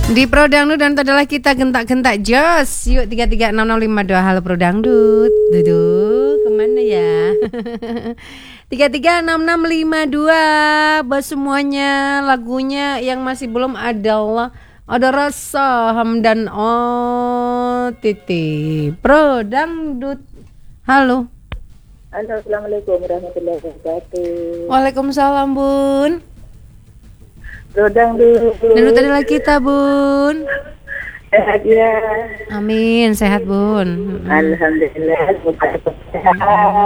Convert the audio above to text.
Di Pro Dangdut dan adalah kita gentak-gentak jos. Yuk 336652. Halo Pro Dangdut. Duduk kemana ya? 336652. Buat semuanya lagunya yang masih belum adalah ada rasa Hamdan Titi. Pro Dangdut. Halo. Halo, assalamualaikum warahmatullahi wabarakatuh. Waalaikumsalam Bun. Dangdut. Dangdut adalah kita Bun. Sehat ya. Amin, sehat Bun. Alhamdulillah. Sehat.